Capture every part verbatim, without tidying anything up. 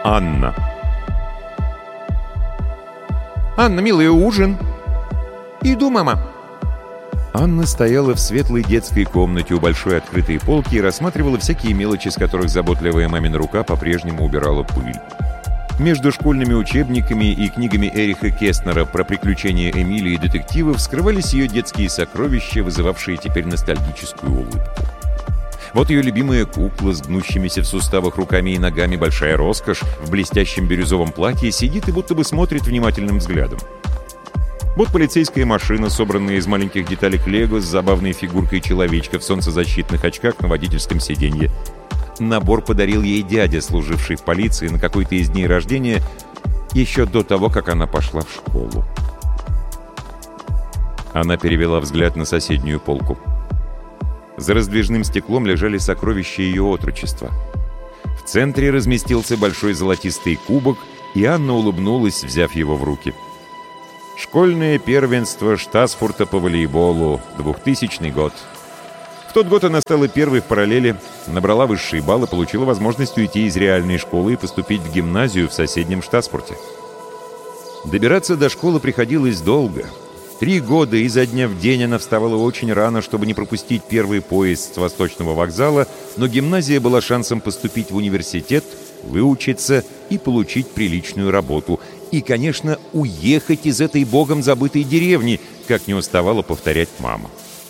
Анна. «Анна, милая, ужин!» «Иду, мама!» Анна стояла в светлой детской комнате у большой открытой полки и рассматривала всякие мелочи, с которых заботливая мамина рука по-прежнему убирала пыль. Между школьными учебниками и книгами Эриха Кестнера про приключения Эмили и детективов скрывались ее детские сокровища, вызывавшие теперь ностальгическую улыбку. Вот ее любимая кукла с гнущимися в суставах руками и ногами, большая роскошь, в блестящем бирюзовом платье, сидит и будто бы смотрит внимательным взглядом. Вот полицейская машина, собранная из маленьких деталек лего, с забавной фигуркой человечка в солнцезащитных очках на водительском сиденье. Набор подарил ей дядя, служивший в полиции на какой-то из дней рождения, еще до того, как она пошла в школу. Она перевела взгляд на соседнюю полку. За раздвижным стеклом лежали сокровища ее отрочества. В центре разместился большой золотистый кубок, и Анна улыбнулась, взяв его в руки. Школьное первенство Штасфурта по волейболу, двухтысячный год. В тот год она стала первой в параллели, набрала высшие баллы, получила возможность уйти из реальной школы и поступить в гимназию в соседнем Штасфурте. Добираться до школы приходилось долго. Три года изо дня в день она вставала очень рано, чтобы не пропустить первый поезд с Восточного вокзала, но гимназия была шансом поступить в университет, выучиться и получить приличную работу. И, конечно, уехать из этой богом забытой деревни, как не уставала повторять мама.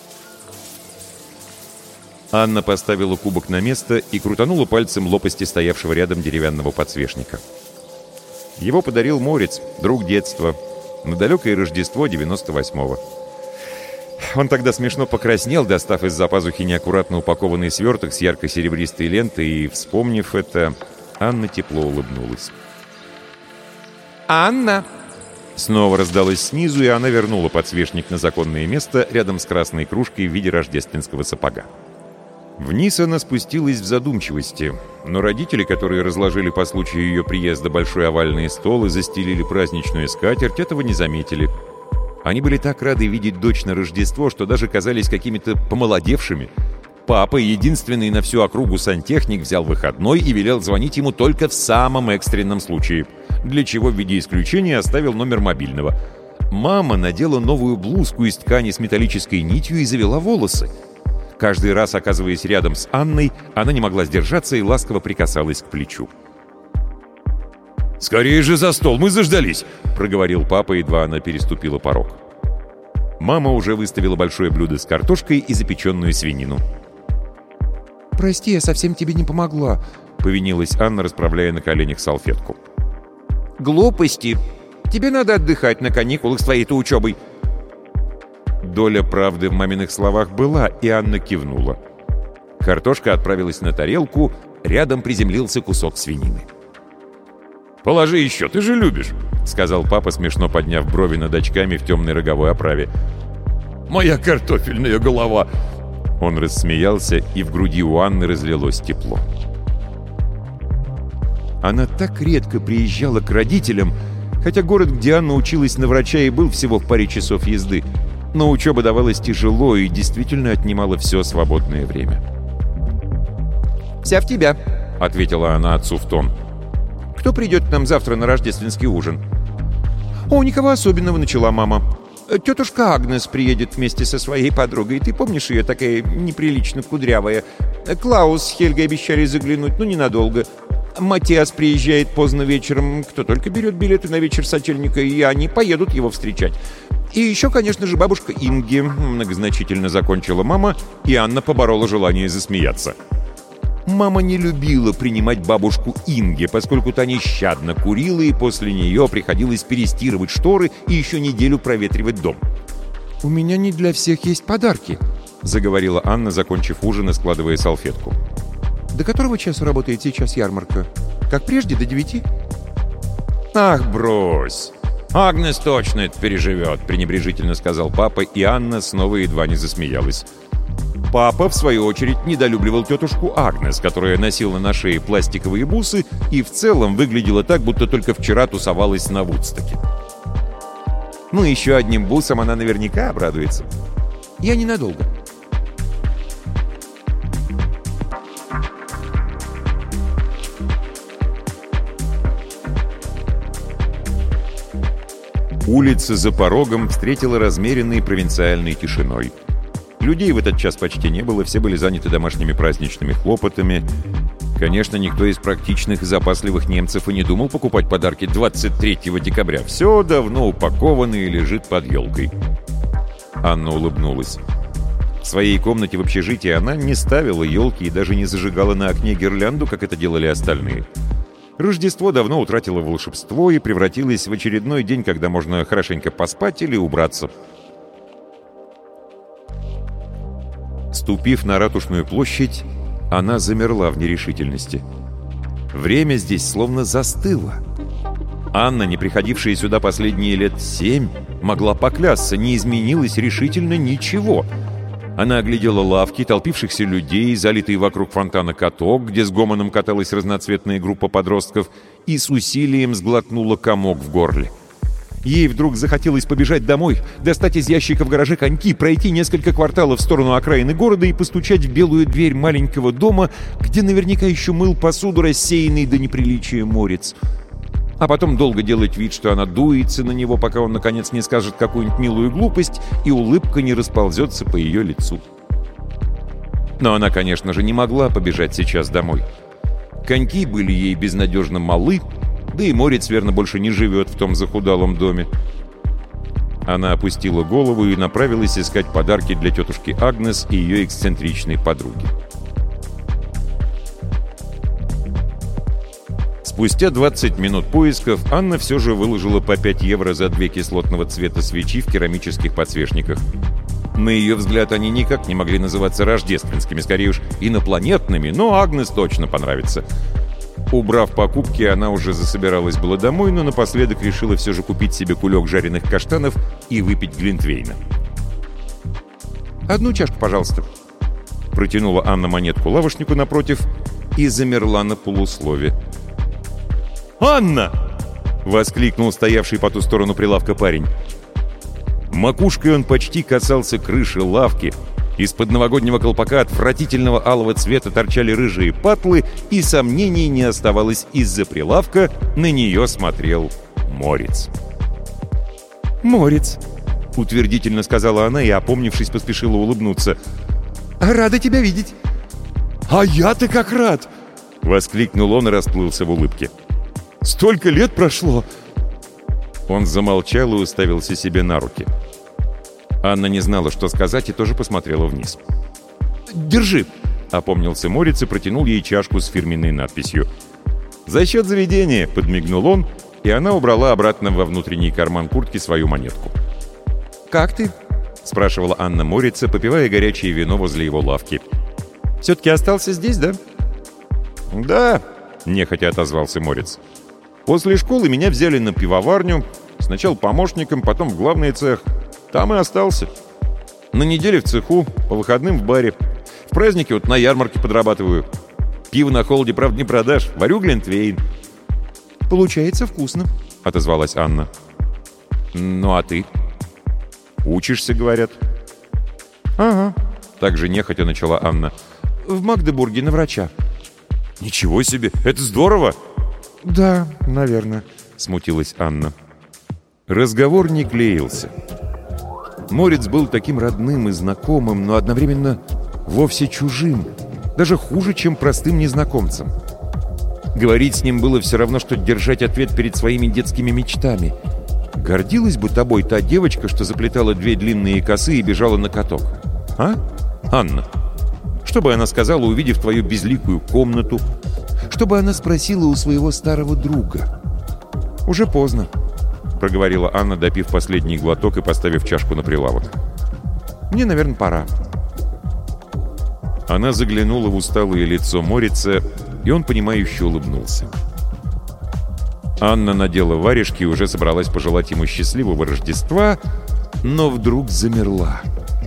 Анна поставила кубок на место и крутанула пальцем лопасти стоявшего рядом деревянного подсвечника. Его подарил Морец, друг детства, на далекое Рождество девяносто восьмого. Он тогда смешно покраснел, достав из-за пазухи неаккуратно упакованный сверток с ярко-серебристой лентой, и, вспомнив это, Анна тепло улыбнулась. «Анна!» Снова раздалось снизу, и она вернула подсвечник на законное место рядом с красной кружкой в виде рождественского сапога. Вниз она спустилась в задумчивости, но родители, которые разложили по случаю ее приезда большой овальный стол и застелили праздничную скатерть, этого не заметили. Они были так рады видеть дочь на Рождество, что даже казались какими-то помолодевшими. Папа, единственный на всю округу сантехник, взял выходной и велел звонить ему только в самом экстренном случае, для чего в виде исключения оставил номер мобильного. Мама надела новую блузку из ткани с металлической нитью и завела волосы. Каждый раз, оказываясь рядом с Анной, она не могла сдержаться и ласково прикасалась к плечу. «Скорее же за стол, мы заждались!» — проговорил папа, едва она переступила порог. Мама уже выставила большое блюдо с картошкой и запеченную свинину. «Прости, я совсем тебе не помогла», — повинилась Анна, расправляя на коленях салфетку. «Глупости! Тебе надо отдыхать на каникулах с твоей-то учебой!» Доля правды в маминых словах была, и Анна кивнула. Картошка отправилась на тарелку, рядом приземлился кусок свинины. «Положи еще, ты же любишь», — сказал папа, смешно подняв брови над очками в темной роговой оправе. «Моя картофельная голова!» Он рассмеялся, и в груди у Анны разлилось тепло. Она так редко приезжала к родителям, хотя город, где Анна училась на врача, и был всего в паре часов езды. Но учеба давалась тяжело и действительно отнимала все свободное время. «Вся в тебя», — ответила она отцу в тон. «Кто придет к нам завтра на рождественский ужин?» «О, никого особенного», — начала мама. «Тетушка Агнес приедет вместе со своей подругой. Ты помнишь ее, такая неприлично кудрявая? Клаус с Хельгой обещали заглянуть, но ненадолго. Матиас приезжает поздно вечером. Кто только берет билеты на вечер сочельника, и они поедут его встречать. И еще, конечно же, бабушка Инги», — многозначительно закончила мама, и Анна поборола желание засмеяться. Мама не любила принимать бабушку Инги, поскольку та нещадно курила, и после нее приходилось перестирывать шторы и еще неделю проветривать дом. «У меня не для всех есть подарки», — заговорила Анна, закончив ужин и складывая салфетку. «До которого часа работает сейчас ярмарка? Как прежде, до девяти?» «Ах, брось! Агнес точно это переживет», — пренебрежительно сказал папа, и Анна снова едва не засмеялась. Папа, в свою очередь, недолюбливал тетушку Агнес, которая носила на шее пластиковые бусы и в целом выглядела так, будто только вчера тусовалась на Вудстоке. «Ну, еще одним бусом она наверняка обрадуется. Я ненадолго». Улица за порогом встретила размеренной провинциальной тишиной. Людей в этот час почти не было, все были заняты домашними праздничными хлопотами. Конечно, никто из практичных и запасливых немцев и не думал покупать подарки двадцать третьего декабря. Все давно упаковано и лежит под елкой. Анна улыбнулась. В своей комнате в общежитии она не ставила елки и даже не зажигала на окне гирлянду, как это делали остальные. Рождество давно утратило волшебство и превратилось в очередной день, когда можно хорошенько поспать или убраться. Ступив на Ратушную площадь, она замерла в нерешительности. Время здесь словно застыло. Анна, не приходившая сюда последние лет семь, могла поклясться, не изменилось решительно ничего. Она оглядела лавки, толпившихся людей, залитый вокруг фонтана каток, где с гомоном каталась разноцветная группа подростков, и с усилием сглотнула комок в горле. Ей вдруг захотелось побежать домой, достать из ящика в гараже коньки, пройти несколько кварталов в сторону окраины города и постучать в белую дверь маленького дома, где наверняка еще мыл посуду рассеянный до неприличия Морец. А потом долго делать вид, что она дуется на него, пока он, наконец, не скажет какую-нибудь милую глупость, и улыбка не расползется по ее лицу. Но она, конечно же, не могла побежать сейчас домой. Коньки были ей безнадежно малы, да и Морец, верно, больше не живет в том захудалом доме. Она опустила голову и направилась искать подарки для тетушки Агнес и ее эксцентричной подруги. Спустя двадцать минут поисков Анна все же выложила по пять евро за две кислотного цвета свечи в керамических подсвечниках. На ее взгляд, они никак не могли называться рождественскими, скорее уж инопланетными, но Агнес точно понравится. Убрав покупки, она уже засобиралась было домой, но напоследок решила все же купить себе кулек жареных каштанов и выпить глинтвейна. «Одну чашку, пожалуйста», — протянула Анна монетку лавочнику напротив и замерла на полуслове. «Анна!» — воскликнул стоявший по ту сторону прилавка парень. Макушкой он почти касался крыши лавки. Из-под новогоднего колпака отвратительного алого цвета торчали рыжие патлы, и сомнений не оставалось из-за прилавка, на нее смотрел Морец. «Морец», — утвердительно сказала она и, опомнившись, поспешила улыбнуться. «Рада тебя видеть». «А я-то как рад!» — воскликнул он и расплылся в улыбке. «Столько лет прошло!» Он замолчал и уставился себе на руки. Анна не знала, что сказать, и тоже посмотрела вниз. «Держи», — опомнился Морец и протянул ей чашку с фирменной надписью. «За счет заведения», — подмигнул он, и она убрала обратно во внутренний карман куртки свою монетку. «Как ты?» — спрашивала Анна Морица, попивая горячее вино возле его лавки. «Все-таки остался здесь, да?» «Да», — нехотя отозвался Морец. «После школы меня взяли на пивоварню, сначала помощником, потом в главный цех. Там и остался. На неделе в цеху, по выходным в баре. В праздники вот на ярмарке подрабатываю. Пиво на холоде, правда, не продашь. Варю глинтвейн». «Получается вкусно», — отозвалась Анна. «Ну а ты?» «Учишься, говорят». «Ага», — также нехотя начала Анна. «В Магдебурге на врача». «Ничего себе! Это здорово!» «Да, наверное», — смутилась Анна. Разговор не клеился. Морец был таким родным и знакомым, но одновременно вовсе чужим, даже хуже, чем простым незнакомцем. Говорить с ним было все равно, что держать ответ перед своими детскими мечтами. Гордилась бы тобой та девочка, что заплетала две длинные косы и бежала на каток. А, Анна? Что бы она сказала, увидев твою безликую комнату? Что бы она спросила у своего старого друга? «Уже поздно», — проговорила Анна, допив последний глоток и поставив чашку на прилавок. «Мне, наверное, пора». Она заглянула в усталое лицо Морица, и он, понимающе улыбнулся. Анна надела варежки и уже собралась пожелать ему счастливого Рождества, но вдруг замерла.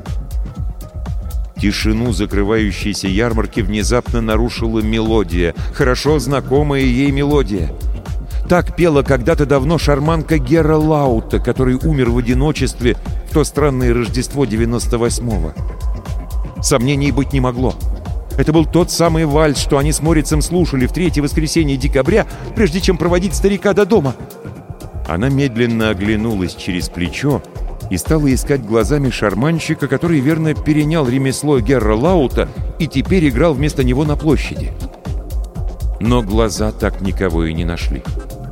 Тишину закрывающейся ярмарки внезапно нарушила мелодия, хорошо знакомая ей мелодия. Так пела когда-то давно шарманка Гера Лаута, который умер в одиночестве в то странное Рождество девяносто восьмого. Сомнений быть не могло. Это был тот самый вальс, что они с Морицем слушали в третье воскресенье декабря, прежде чем проводить старика до дома. Она медленно оглянулась через плечо и стала искать глазами шарманщика, который верно перенял ремесло Герра Лаута и теперь играл вместо него на площади. Но глаза так никого и не нашли.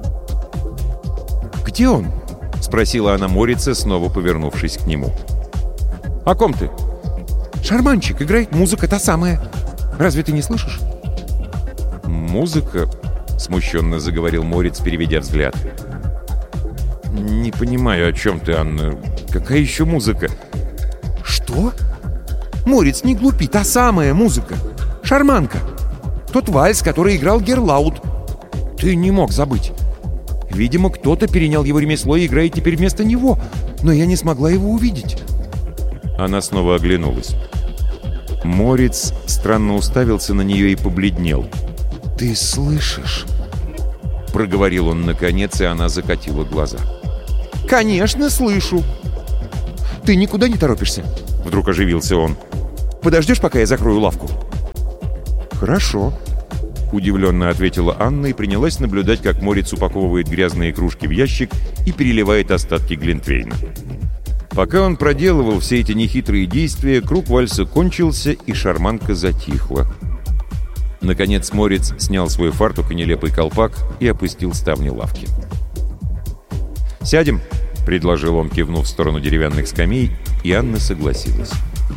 «Где он?» — спросила она Морица, снова повернувшись к нему. «О ком ты?» «Шарманщик, играет музыка та самая. Разве ты не слышишь?» «Музыка?» — смущенно заговорил Морец, переведя взгляд. «Не понимаю, о чем ты, Анна. Какая еще музыка?» «Что? Морец, не глупи, та самая музыка. Шарманка. Тот вальс, который играл Герр Лаут. Ты не мог забыть. Видимо, кто-то перенял его ремесло и играет теперь вместо него, но я не смогла его увидеть». Она снова оглянулась. Морец странно уставился на нее и побледнел. «Ты слышишь?» — проговорил он наконец, и она закатила глаза. «Конечно, слышу. Ты никуда не торопишься?» Вдруг оживился он. «Подождешь, пока я закрою лавку?» «Хорошо», — удивленно ответила Анна и принялась наблюдать, как Морец упаковывает грязные кружки в ящик и переливает остатки глинтвейна. Пока он проделывал все эти нехитрые действия, круг вальса кончился, и шарманка затихла. Наконец Морец снял свой фартук и нелепый колпак и опустил ставни лавки. «Сядем», — предложил он, кивнув в сторону деревянных скамей, и Анна согласилась.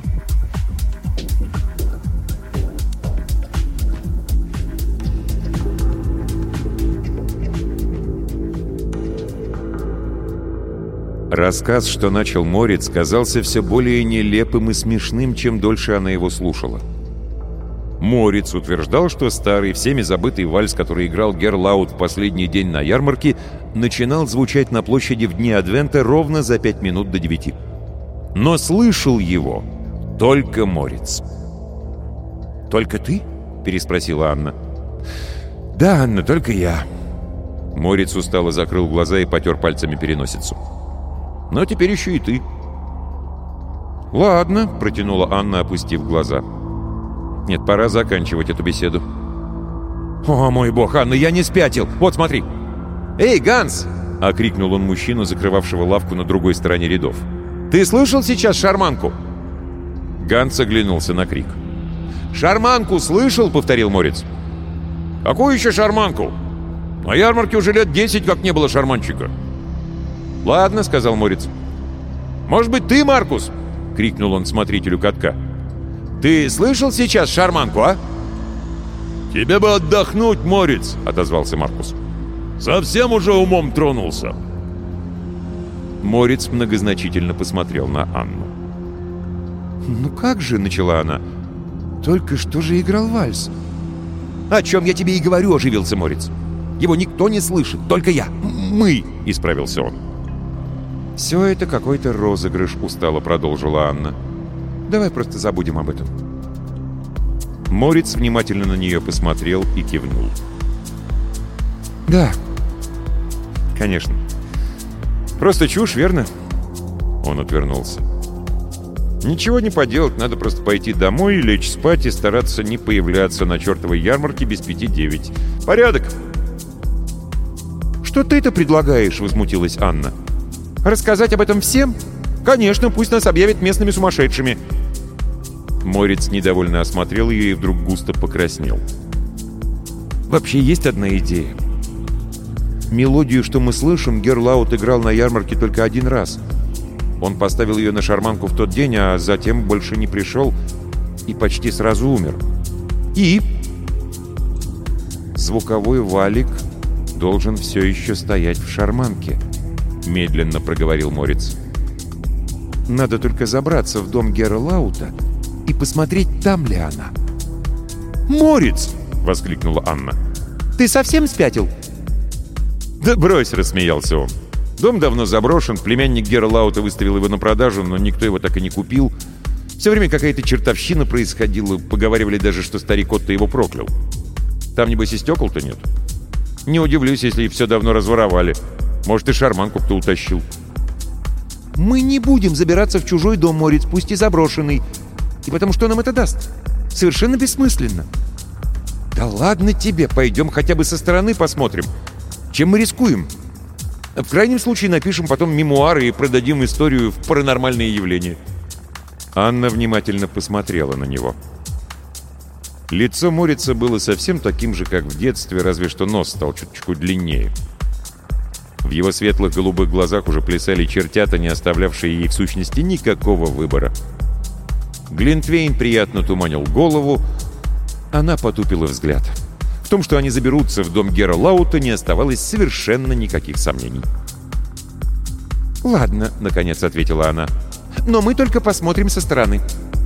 Рассказ, что начал Морец, казался все более нелепым и смешным, чем дольше она его слушала. Морец утверждал, что старый, всеми забытый вальс, который играл Герр Лаут в последний день на ярмарке, начинал звучать на площади в дни Адвента ровно за пять минут до девяти. Но слышал его только Морец. «Только ты?» — переспросила Анна. «Да, Анна, только я». Морец устало закрыл глаза и потер пальцами переносицу. «Но теперь еще и ты». «Ладно», — протянула Анна, опустив глаза. «Нет, пора заканчивать эту беседу». «О, мой бог, Анна, я не спятил! Вот, смотри!» «Эй, Ганс!» — окрикнул он мужчину, закрывавшего лавку на другой стороне рядов. «Ты слышал сейчас шарманку?» Ганс оглянулся на крик. «Шарманку слышал?» — повторил Морец. «Какую еще шарманку? На ярмарке уже лет десять как не было шарманщика». «Ладно», — сказал Морец. «Может быть, ты, Маркус?» — крикнул он смотрителю катка. «Ты слышал сейчас шарманку, а?» «Тебе бы отдохнуть, Морец», — отозвался Маркус. «Совсем уже умом тронулся». Морец многозначительно посмотрел на Анну. «Ну как же», — начала она, — «только что же играл вальс». «О чем я тебе и говорю», — оживился Морец. «Его никто не слышит, только я. Мы», — исправился он. «Все это какой-то розыгрыш», — устало продолжила Анна. «Давай просто забудем об этом». Морец внимательно на нее посмотрел и кивнул. «Да, конечно. Просто чушь, верно?» Он отвернулся. «Ничего не поделать, надо просто пойти домой, лечь спать и стараться не появляться на чертовой ярмарке без пяти девять. Порядок!» «Что ты-то предлагаешь?» — возмутилась Анна. «Рассказать об этом всем? Конечно, пусть нас объявят местными сумасшедшими». Морец недовольно осмотрел ее и вдруг густо покраснел. «Вообще есть одна идея. Мелодию, что мы слышим, Герр Лаут играл на ярмарке только один раз. Он поставил ее на шарманку в тот день, а затем больше не пришел и почти сразу умер. И звуковой валик должен все еще стоять в шарманке», — медленно проговорил Морец. «Надо только забраться в дом Герра Лаута и посмотреть, там ли она». «Морец!» — воскликнула Анна. «Ты совсем спятил?» «Да брось!» — рассмеялся он. «Дом давно заброшен, племянник Герра Лаута выставил его на продажу, но никто его так и не купил. Все время какая-то чертовщина происходила, поговаривали даже, что старик Отто его проклял. Там, небось, и стекол-то нет. Не удивлюсь, если все давно разворовали. Может, и шарманку кто утащил». «Мы не будем забираться в чужой дом, Морец, пусть и заброшенный. И потому что нам это даст? Совершенно бессмысленно». «Да ладно тебе, пойдем хотя бы со стороны посмотрим. Чем мы рискуем?» В крайнем случае напишем потом мемуары и продадим историю в паранормальные явления». Анна внимательно посмотрела на него. Лицо Морица было совсем таким же, как в детстве, разве что нос стал чуточку длиннее. В его светлых голубых глазах уже плясали чертята, не оставлявшие ей в сущности никакого выбора. Глинтвейн приятно туманил голову. Она потупила взгляд. В том, что они заберутся в дом Герлаута, не оставалось совершенно никаких сомнений. «Ладно», — наконец ответила она. «Но мы только посмотрим со стороны.